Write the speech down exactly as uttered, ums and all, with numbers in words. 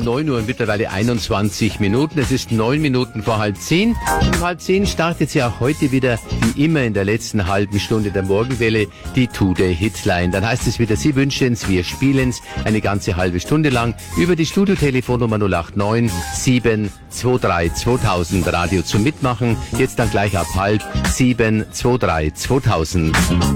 neun Uhr und mittlerweile einundzwanzig Minuten. Es ist neun Minuten vor halb zehn. Um halb zehn startet sie auch heute wieder, wie immer in der letzten halben Stunde der Morgenwelle, die Two-Day-Hitline. Dann heißt es wieder, Sie wünschen's, wir spielen's, eine ganze halbe Stunde lang über die Studiotelefonnummer null acht neun sieben zwei drei zweitausend Radio zum Mitmachen. Jetzt dann gleich ab halb sieben zwei drei zweitausend.